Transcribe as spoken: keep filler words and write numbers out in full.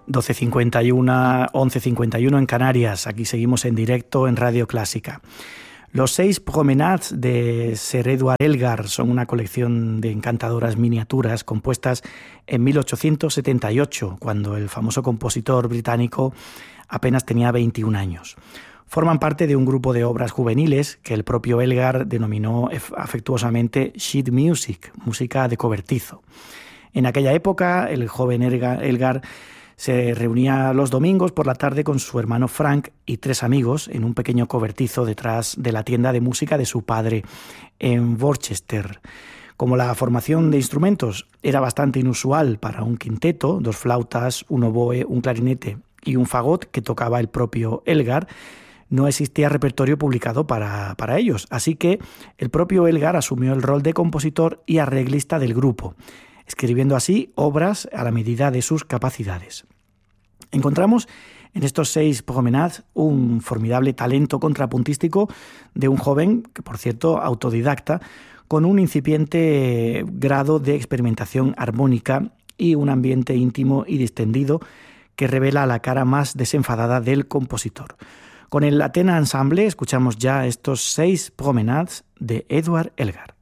doce cincuenta y uno, once cincuenta y uno en Canarias. Aquí seguimos en directo en Radio Clásica. Los seis promenades de Sir Edward Elgar son una colección de encantadoras miniaturas compuestas en mil ochocientos setenta y ocho, cuando el famoso compositor británico apenas tenía veintiún años. Forman parte de un grupo de obras juveniles que el propio Elgar denominó afectuosamente sheet music, música de cobertizo. En aquella época, el joven Elgar, Elgar se reunía los domingos por la tarde con su hermano Frank y tres amigos en un pequeño cobertizo detrás de la tienda de música de su padre en Worcester. Como la formación de instrumentos era bastante inusual para un quinteto, dos flautas, un oboe, un clarinete y un fagot que tocaba el propio Elgar, no existía repertorio publicado para, para ellos, así que el propio Elgar asumió el rol de compositor y arreglista del grupo, escribiendo así obras a la medida de sus capacidades. Encontramos en estos seis promenades un formidable talento contrapuntístico de un joven, que por cierto autodidacta, con un incipiente grado de experimentación armónica y un ambiente íntimo y distendido que revela la cara más desenfadada del compositor. Con el Athena Ensemble escuchamos ya estos seis promenades de Edward Elgar.